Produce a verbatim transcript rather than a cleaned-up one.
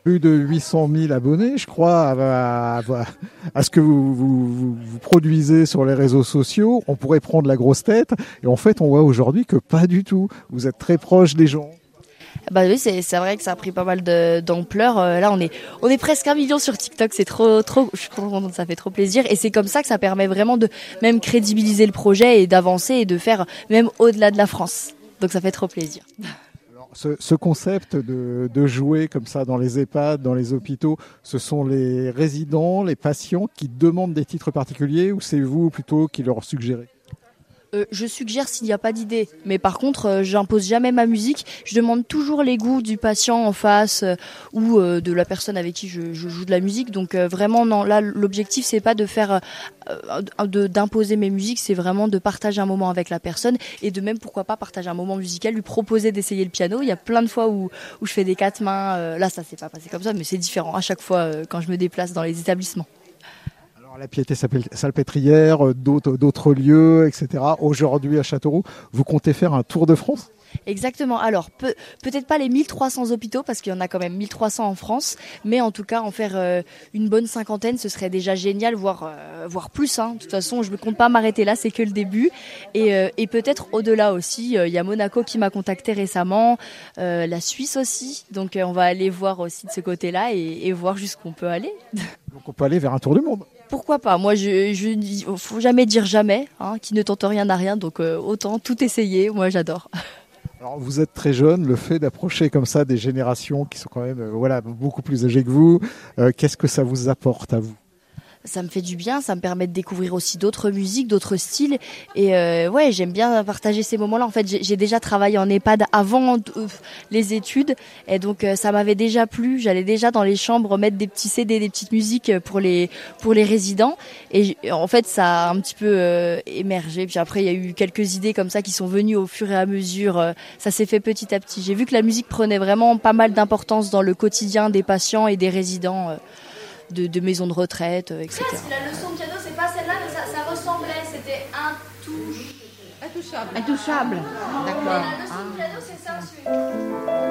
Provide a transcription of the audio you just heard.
Plus de huit cent mille abonnés, je crois, à, à- à ce que vous, vous, vous- vous produisez sur les réseaux sociaux. On pourrait prendre la grosse tête. Et en fait, on voit aujourd'hui que pas du tout. Vous êtes très proche des gens. Bah oui, c'est c'est vrai que ça a pris pas mal de- d'ampleur. Euh, là, on est on est presque un million sur TikTok. C'est trop trop. Je suis trop contente, ça fait trop plaisir. Et c'est comme ça que ça permet vraiment de même crédibiliser le projet et d'avancer et de faire même au-delà de la France. Donc ça fait trop plaisir. Alors, ce, ce concept de, de jouer comme ça dans les EHPAD, dans les hôpitaux, ce sont les résidents, les patients qui demandent des titres particuliers ou c'est vous plutôt qui leur suggérez? Euh, je suggère s'il n'y a pas d'idée, mais par contre, euh, j'impose jamais ma musique. Je demande toujours les goûts du patient en face euh, ou euh, de la personne avec qui je, je joue de la musique. Donc euh, vraiment, non. Là, l'objectif c'est pas de faire, euh, de- d'imposer mes musiques, c'est vraiment de partager un moment avec la personne et de même pourquoi pas partager un moment musical, lui proposer d'essayer le piano. Il y a plein de fois où où je fais des quatre mains. Euh, là, ça s'est pas passé comme ça, mais c'est différent à chaque fois euh, quand je me déplace dans les établissements. Alors, la Piété-Salpêtrière, euh, d'autres, d'autres lieux, et cetera. Aujourd'hui à Châteauroux, vous comptez faire un tour de France? Exactement. Alors, peut, peut-être pas les mille trois cents hôpitaux, parce qu'il y en a quand même mille trois cents en France, mais en tout cas, en faire euh, une bonne cinquantaine, ce serait déjà génial, voire, euh, voire plus. Hein. De toute façon, je ne compte pas m'arrêter là, c'est que le début. Et, euh, et peut-être au-delà aussi. Il y a Monaco qui m'a contacté récemment, euh, la Suisse aussi. Donc, euh, on va aller voir aussi de ce côté-là et, et voir jusqu'où on peut aller. Donc on peut aller vers un tour du monde. Pourquoi pas? Moi, je, je dis, faut jamais dire jamais, hein, qui ne tente rien n'a rien. Donc, euh, autant tout essayer. Moi, j'adore. Alors vous êtes très jeune, le fait d'approcher comme ça des générations qui sont quand même euh, voilà, beaucoup plus âgées que vous, euh, qu'est-ce que ça vous apporte à vous? Ça me fait du bien, ça me permet de découvrir aussi d'autres musiques, d'autres styles. Et euh, ouais, j'aime bien partager ces moments-là. En fait, j'ai j'ai déjà travaillé en EHPAD avant euh, les études. Et donc, euh, ça m'avait déjà plu. J'allais déjà dans les chambres mettre des petits C D, des petites musiques pour les, pour les résidents. Et j- en fait, ça a un petit peu euh, émergé. Puis après, il y a eu quelques idées comme ça qui sont venues au fur et à mesure. Euh, Ça s'est fait petit à petit. J'ai vu que la musique prenait vraiment pas mal d'importance dans le quotidien des patients et des résidents. Euh, de, de maisons de retraite, euh, et cetera. Presque, la leçon de piano, c'est pas celle-là, mais ça, ça ressemblait, c'était intouchable. Intouchable. Mais D'accord. la leçon de piano, c'est ça, celui